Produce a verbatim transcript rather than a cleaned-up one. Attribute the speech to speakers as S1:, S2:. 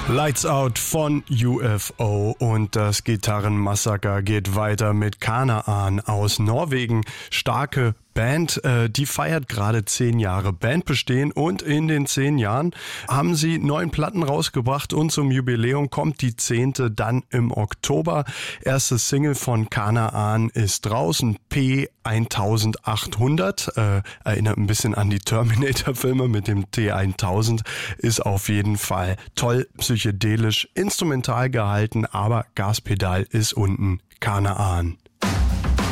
S1: Lights Out von U F O und das Gitarrenmassaker geht weiter mit Kanaan aus Norwegen. Starke Band, äh, die feiert gerade zehn Jahre Bandbestehen und in den zehn Jahren haben sie neun Platten rausgebracht und zum Jubiläum kommt die zehnte dann im Oktober. Erste Single von Kanaan ist draußen, P eintausendachthundert, äh, erinnert ein bisschen an die Terminator-Filme mit dem T tausend, ist auf jeden Fall toll, psychedelisch, instrumental gehalten, aber Gaspedal ist unten. Kanaan.